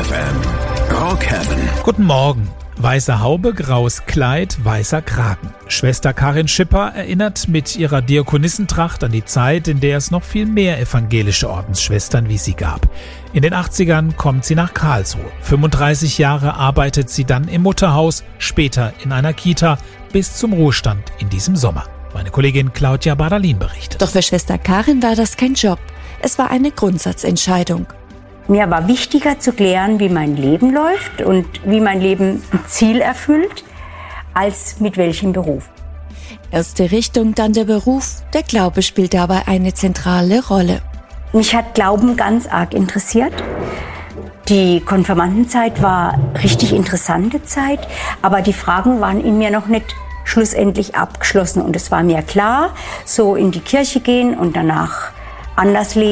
FM. Rock Heaven. Guten Morgen. Weiße Haube, graues Kleid, weißer Kragen. Schwester Karin Schipper erinnert mit ihrer Diakonissentracht an die Zeit, in der es noch viel mehr evangelische Ordensschwestern wie sie gab. In den 80ern kommt sie nach Karlsruhe. 35 Jahre arbeitet sie dann im Mutterhaus, später in einer Kita, bis zum Ruhestand in diesem Sommer. Meine Kollegin Claudia Bardalin berichtet. Doch für Schwester Karin war das kein Job. Es war eine Grundsatzentscheidung. Mir war wichtiger zu klären, wie mein Leben läuft und wie mein Leben ein Ziel erfüllt, als mit welchem Beruf. Erste Richtung, dann der Beruf. Der Glaube spielt dabei eine zentrale Rolle. Mich hat Glauben ganz arg interessiert. Die Konfirmandenzeit war richtig interessante Zeit, aber die Fragen waren in mir noch nicht schlussendlich abgeschlossen. Und es war mir klar, so in die Kirche gehen und danach anders leben.